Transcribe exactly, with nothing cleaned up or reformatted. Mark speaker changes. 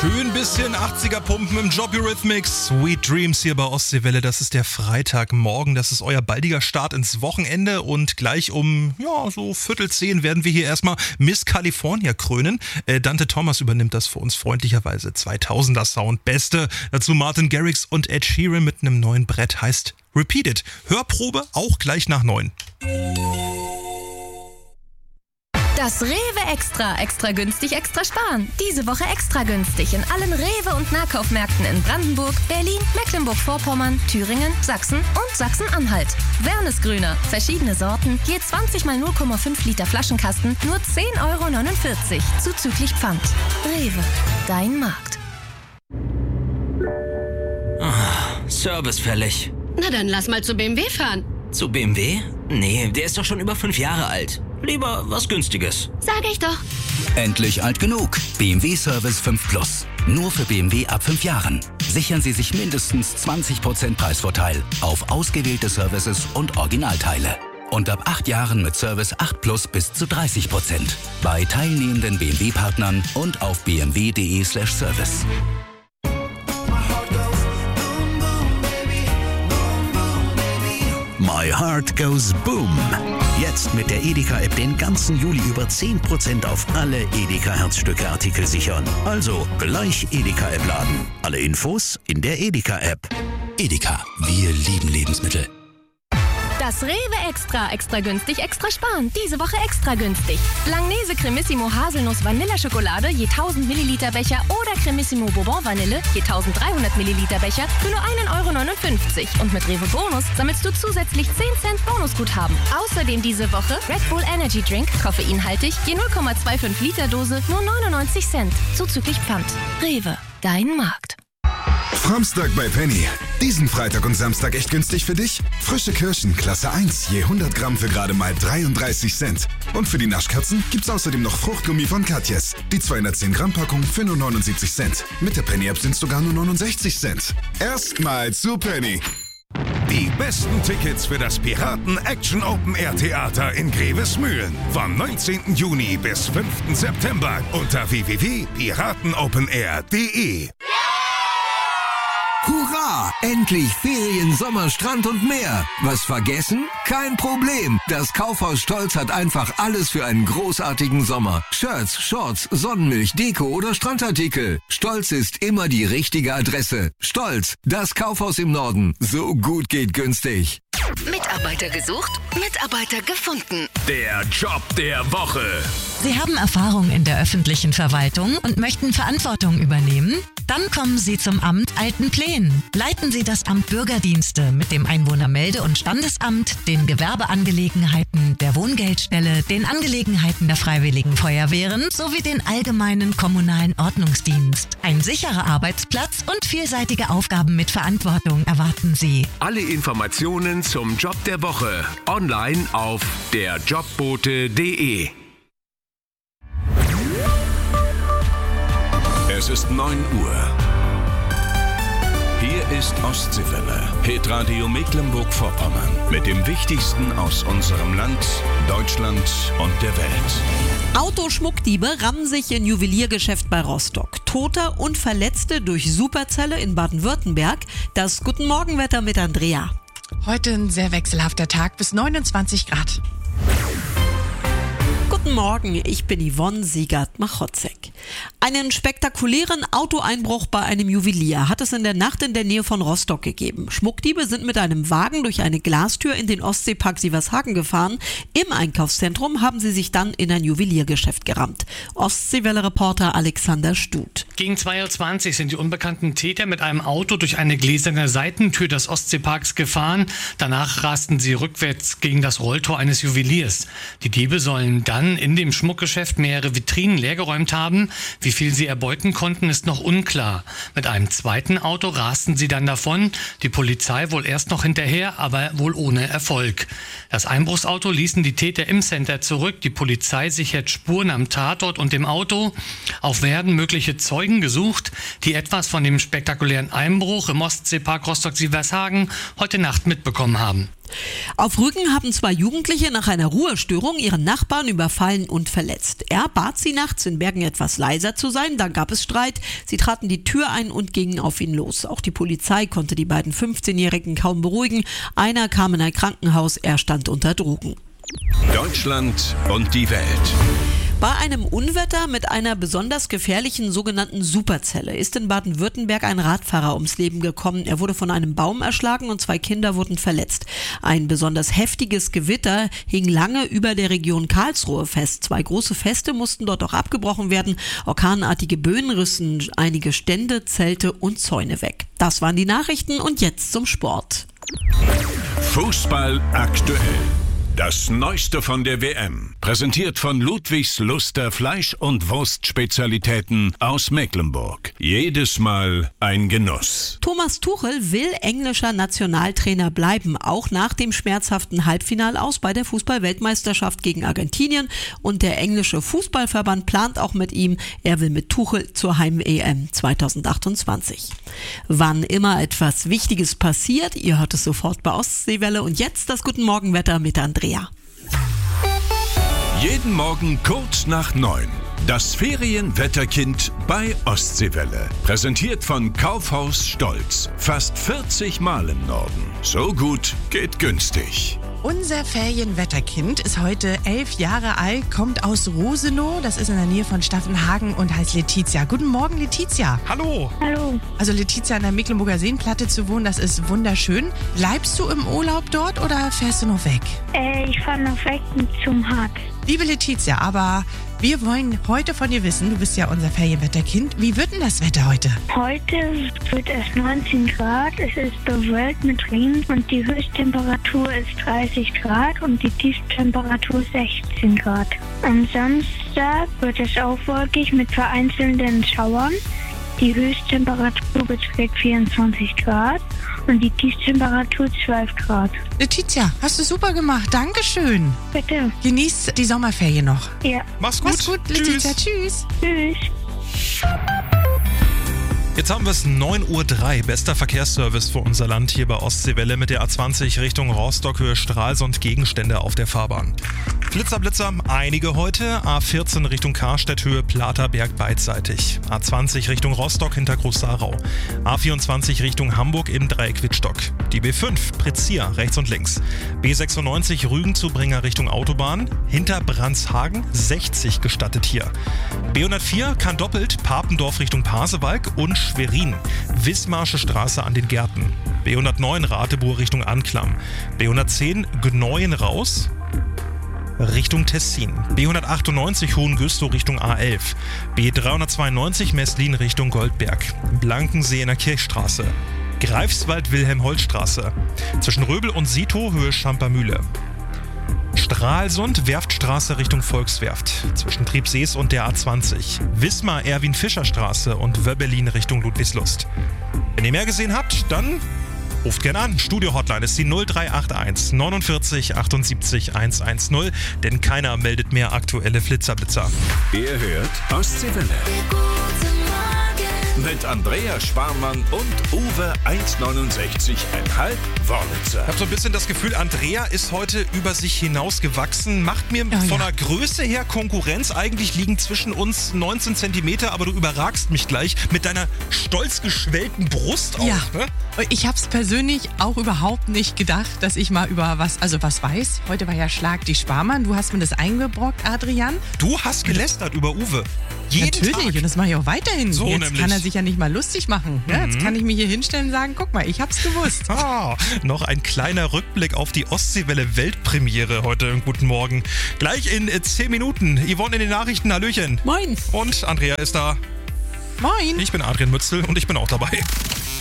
Speaker 1: Schön bisschen achtziger Pumpen im Job Eurythmics. Sweet Dreams hier bei Ostseewelle. Das ist der Freitagmorgen. Das ist euer baldiger Start ins Wochenende. Und gleich um, ja, so Viertel zehn werden wir hier erstmal Miss California krönen. Äh, Dante Thomas übernimmt das für uns freundlicherweise. zweitausender Sound. Beste. Dazu Martin Garrix und Ed Sheeran mit einem neuen Brett. Heißt Repeat It. Hörprobe auch gleich nach neun.
Speaker 2: Das Rewe Extra. Extra günstig, extra sparen. Diese Woche extra günstig in allen Rewe- und Nahkaufmärkten in Brandenburg, Berlin, Mecklenburg-Vorpommern, Thüringen, Sachsen und Sachsen-Anhalt. Wernesgrüner. Verschiedene Sorten. Je zwanzig mal null Komma fünf Liter Flaschenkasten. Nur zehn Euro neunundvierzig. Zuzüglich Pfand. Rewe. Dein Markt.
Speaker 3: Oh, Service fällig.
Speaker 4: Na dann lass mal zu B M W fahren.
Speaker 3: Zu B M W? Nee, der ist doch schon über fünf Jahre alt. Lieber was Günstiges.
Speaker 4: Sag ich doch.
Speaker 5: Endlich alt genug. B M W Service fünf Plus. Nur für B M W ab fünf Jahren. Sichern Sie sich mindestens zwanzig Prozent Preisvorteil auf ausgewählte Services und Originalteile. Und ab acht Jahren mit Service acht Plus bis zu dreißig Prozent. Bei teilnehmenden B M W-Partnern und auf b m w punkt d e slash service.
Speaker 6: My Heart Goes Boom. Jetzt mit der Edeka-App den ganzen Juli über zehn Prozent auf alle Edeka-Herzstücke-Artikel sichern. Also gleich Edeka-App laden. Alle Infos in der Edeka-App.
Speaker 5: Edeka, wir lieben Lebensmittel.
Speaker 2: Das Rewe Extra. Extra günstig, extra sparen. Diese Woche extra günstig. Langnese Cremissimo Haselnuss Vanilleschokolade je tausend Milliliter Becher oder Cremissimo Bourbon Vanille je dreizehnhundert Milliliter Becher für nur einen Euro neunundfünfzig. Und mit Rewe Bonus sammelst du zusätzlich zehn Cent Bonusguthaben. Außerdem diese Woche Red Bull Energy Drink, koffeinhaltig, je null Komma fünfundzwanzig Liter Dose, nur neunundneunzig Cent. Zuzüglich Pfand. Rewe, dein Markt.
Speaker 7: Framstag bei Penny. Diesen Freitag und Samstag echt günstig für dich? Frische Kirschen, Klasse eins, je hundert Gramm für gerade mal dreiunddreißig Cent. Und für die Naschkatzen gibt's außerdem noch Fruchtgummi von Katjes. Die zweihundertzehn Gramm Packung für nur neunundsiebzig Cent. Mit der Penny-App sind's sogar nur neunundsechzig Cent. Erstmal zu Penny.
Speaker 8: Die besten Tickets für das Piraten Action Open Air Theater in Grevesmühlen. Vom neunzehnten Juni bis fünften September unter w w w punkt piratenopenair punkt d e.
Speaker 9: Hurra! Endlich Ferien, Sommer, Strand und mehr. Was vergessen? Kein Problem. Das Kaufhaus Stolz hat einfach alles für einen großartigen Sommer. Shirts, Shorts, Sonnenmilch, Deko oder Strandartikel. Stolz ist immer die richtige Adresse. Stolz, das Kaufhaus im Norden. So gut geht günstig.
Speaker 4: Mitarbeiter gesucht, Mitarbeiter gefunden.
Speaker 8: Der Job der Woche.
Speaker 10: Sie haben Erfahrung in der öffentlichen Verwaltung und möchten Verantwortung übernehmen? Dann kommen Sie zum Amt Altenplen. Leiten Sie das Amt Bürgerdienste mit dem Einwohnermelde- und Standesamt, den Gewerbeangelegenheiten, der Wohngeldstelle, den Angelegenheiten der Freiwilligen Feuerwehren sowie den allgemeinen kommunalen Ordnungsdienst. Ein sicherer Arbeitsplatz und vielseitige Aufgaben mit Verantwortung erwarten Sie.
Speaker 8: Alle Informationen zum Job der Woche online auf der jobbote punkt d e. Es ist neun Uhr. Hier ist Ostseewelle, Hitradio Mecklenburg-Vorpommern. Mit dem Wichtigsten aus unserem Land, Deutschland und der Welt.
Speaker 11: Autoschmuckdiebe rammen sich in Juweliergeschäft bei Rostock. Tote und Verletzte durch Superzelle in Baden-Württemberg. Das Guten Morgenwetter mit Andrea.
Speaker 12: Heute ein sehr wechselhafter Tag bis neunundzwanzig Grad.
Speaker 11: Guten Morgen, ich bin Yvonne Siegert-Machotzek. Einen spektakulären Autoeinbruch bei einem Juwelier hat es in der Nacht in der Nähe von Rostock gegeben. Schmuckdiebe sind mit einem Wagen durch eine Glastür in den Ostseepark Sievershagen gefahren. Im Einkaufszentrum haben sie sich dann in ein Juweliergeschäft gerammt. Ostseewelle-Reporter Alexander Stut.
Speaker 13: Gegen zwei Uhr zwanzig sind die unbekannten Täter mit einem Auto durch eine gläserne Seitentür des Ostseeparks gefahren. Danach rasten sie rückwärts gegen das Rolltor eines Juweliers. Die Diebe sollen dann in dem Schmuckgeschäft mehrere Vitrinen leergeräumt haben. Wie viel sie erbeuten konnten, ist noch unklar. Mit einem zweiten Auto rasten sie dann davon. Die Polizei wohl erst noch hinterher, aber wohl ohne Erfolg. Das Einbruchsauto ließen die Täter im Center zurück. Die Polizei sichert Spuren am Tatort und dem Auto. Auch werden mögliche Zeugen gesucht, die etwas von dem spektakulären Einbruch im Ostseepark Rostock-Sievershagen heute Nacht mitbekommen haben.
Speaker 11: Auf Rügen haben zwei Jugendliche nach einer Ruhestörung ihren Nachbarn überfallen und verletzt. Er bat sie nachts in Bergen etwas leiser zu sein, dann gab es Streit. Sie traten die Tür ein und gingen auf ihn los. Auch die Polizei konnte die beiden fünfzehnjährigen kaum beruhigen. Einer kam in ein Krankenhaus, er stand unter Drogen.
Speaker 8: Deutschland und die Welt.
Speaker 11: Bei einem Unwetter mit einer besonders gefährlichen sogenannten Superzelle ist in Baden-Württemberg ein Radfahrer ums Leben gekommen. Er wurde von einem Baum erschlagen und zwei Kinder wurden verletzt. Ein besonders heftiges Gewitter hing lange über der Region Karlsruhe fest. Zwei große Feste mussten dort auch abgebrochen werden. Orkanartige Böen rissen einige Stände, Zelte und Zäune weg. Das waren die Nachrichten und jetzt zum Sport.
Speaker 8: Fußball aktuell. Das Neueste von der W M. Präsentiert von Ludwigs Luster Fleisch- und Wurstspezialitäten aus Mecklenburg. Jedes Mal ein Genuss.
Speaker 11: Thomas Tuchel will englischer Nationaltrainer bleiben, auch nach dem schmerzhaften Halbfinalaus bei der Fußball-Weltmeisterschaft gegen Argentinien. Und der englische Fußballverband plant auch mit ihm. Er will mit Tuchel zur Heim-E M zweitausendachtundzwanzig. Wann immer etwas Wichtiges passiert, ihr hört es sofort bei Ostseewelle. Und jetzt das Guten Morgenwetter mit Andrea.
Speaker 8: Jeden Morgen kurz nach neun. Das Ferienwetterkind bei Ostseewelle. Präsentiert von Kaufhaus Stolz. Fast vierzig Mal im Norden. So gut geht günstig.
Speaker 12: Unser Ferienwetterkind ist heute elf Jahre alt, kommt aus Rosenow, das ist in der Nähe von Staffenhagen und heißt Letizia. Guten Morgen, Letizia.
Speaker 1: Hallo.
Speaker 14: Hallo.
Speaker 12: Also Letizia, an der Mecklenburger Seenplatte zu wohnen, das ist wunderschön. Bleibst du im Urlaub dort oder fährst du noch weg?
Speaker 14: Äh, ich fahre noch weg zum Harz.
Speaker 12: Liebe Letizia, aber wir wollen heute von dir wissen, du bist ja unser Ferienwetterkind. Wie wird denn das Wetter heute?
Speaker 14: Heute wird es neunzehn Grad, es ist bewölkt mit Regen und die Höchsttemperatur ist dreißig Grad und die Tiefstemperatur sechzehn Grad. Am Samstag wird es auch wolkig mit vereinzelten Schauern. Die Höchsttemperatur beträgt vierundzwanzig Grad und die Tiefstemperatur zwölf Grad.
Speaker 12: Letizia, hast du super gemacht. Dankeschön.
Speaker 14: Bitte.
Speaker 12: Genieß die Sommerferien noch.
Speaker 14: Ja.
Speaker 1: Mach's gut.
Speaker 12: Mach's gut, Letizia. Tschüss.
Speaker 14: Tschüss.
Speaker 1: Jetzt haben wir es neun Uhr drei. Bester Verkehrsservice für unser Land hier bei Ostseewelle mit der A zwanzig Richtung Rostock, Höhe Stralsund, Gegenstände auf der Fahrbahn. Blitzer, Blitzer, einige heute. A vierzehn Richtung Karstedt, Höhe Platerberg beidseitig. A zwanzig Richtung Rostock hinter Groß-Sarau. A vierundzwanzig Richtung Hamburg im Dreieck Wittstock. Die B fünf, Pritzia, rechts und links. B sechsundneunzig Rügen-Zubringer Richtung Autobahn. Hinter Brandshagen, sechzig gestattet hier. B hundertvier kann doppelt, Papendorf Richtung Pasewalk und Schwerin. Wismarsche Straße an den Gärten. B hundertneun Ratebuhr Richtung Anklam. B hundertzehn Gneuen raus Richtung Tessin. B hundertachtundneunzig Hohengüstow Richtung A elf. B dreihundertzweiundneunzig Meslin Richtung Goldberg. Blankensee in der Kirchstraße. Greifswald-Wilhelm-Holt-Straße. Zwischen Röbel und Sito Höhe Schampermühle. Stralsund, Werftstraße Richtung Volkswerft. Zwischen Triebsees und der A zwanzig. Wismar, Erwin-Fischer-Straße und Wöbbelin Richtung Ludwigslust. Wenn ihr mehr gesehen habt, dann ruft gerne an. Studio-Hotline ist die null drei acht eins neunundvierzig achtundsiebzig hundertzehn, denn keiner meldet mehr aktuelle Flitzerblitzer.
Speaker 8: Ihr hört Ostseewelle. Mit Andrea Sparmann und Uwe eins neunundsechzig Komma fünf Wörlitzer.
Speaker 1: Ich habe so ein bisschen das Gefühl, Andrea ist heute über sich hinausgewachsen, macht mir
Speaker 12: Oh,
Speaker 1: von
Speaker 12: ja.
Speaker 1: der Größe her Konkurrenz. Eigentlich liegen zwischen uns neunzehn Zentimeter, aber du überragst mich gleich mit deiner stolz geschwellten Brust auch.
Speaker 12: Ja.
Speaker 1: Ne?
Speaker 12: Ich habe es persönlich auch überhaupt nicht gedacht, dass ich mal über was, also was weiß. Heute war ja Schlag die Sparmann. Du hast mir das eingebrockt, Adrian.
Speaker 1: Du hast gelästert über Uwe. Jeden
Speaker 12: Natürlich,
Speaker 1: Tag.
Speaker 12: und das mache ich auch weiterhin.
Speaker 1: So
Speaker 12: Jetzt
Speaker 1: nämlich.
Speaker 12: kann er sich ja nicht mal lustig machen. Ja, jetzt
Speaker 1: Mhm.
Speaker 12: kann ich mich hier hinstellen und sagen, guck mal, ich hab's gewusst.
Speaker 1: Ah, noch ein kleiner Rückblick auf die Ostseewelle Weltpremiere heute im Guten Morgen. Gleich in zehn Minuten. Yvonne in den Nachrichten. Hallöchen.
Speaker 11: Moin.
Speaker 1: Und Andrea ist da.
Speaker 12: Moin.
Speaker 1: Ich bin Adrian Mützel und ich bin auch dabei.